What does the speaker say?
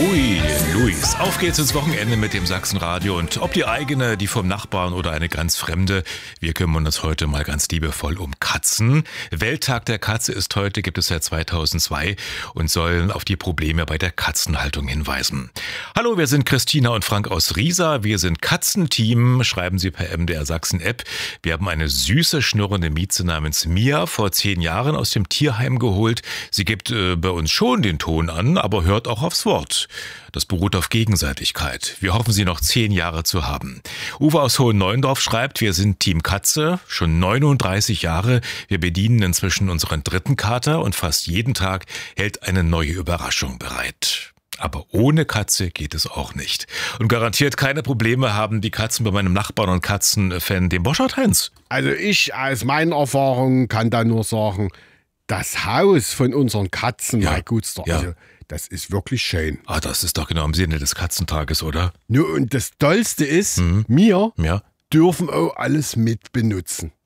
Ui, Luis, auf geht's ins Wochenende mit dem Sachsenradio und ob die eigene, die vom Nachbarn oder eine ganz fremde, wir kümmern uns heute mal ganz liebevoll um Katzen. Welttag der Katze ist heute, gibt es seit 2002 und sollen auf die Probleme bei der Katzenhaltung hinweisen. Hallo, wir sind Christina und Frank aus Riesa, wir sind Katzenteam, schreiben Sie per MDR Sachsen App. Wir haben eine süße, schnurrende Mieze namens Mia vor 10 Jahren aus dem Tierheim geholt. Sie gibt bei uns schon den Ton an, aber hört auch aufs Wort. Das beruht auf Gegenseitigkeit. Wir hoffen, sie noch 10 Jahre zu haben. Uwe aus Hohenneuendorf schreibt, wir sind Team Katze, schon 39 Jahre. Wir bedienen inzwischen unseren 3. Kater und fast jeden Tag hält eine neue Überraschung bereit. Aber ohne Katze geht es auch nicht. Und garantiert keine Probleme haben die Katzen bei meinem Nachbarn und Katzenfan, dem Boschert Heinz. Also ich aus meinen Erfahrungen kann da nur sagen, das Haus von unseren Katzen, Ja, mein Gutster, ja. also das ist wirklich schön. Ah, das ist doch genau im Sinne des Katzentages, oder? Nur und das Tollste ist, wir Ja. dürfen auch alles mit benutzen.